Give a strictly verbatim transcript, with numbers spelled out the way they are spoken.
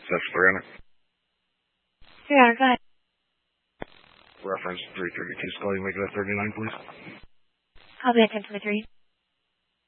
That's three hundred. three hundred, go ahead. Reference three thirty-two. Scully, make that thirty-nine, please. Call me at ten twenty-three.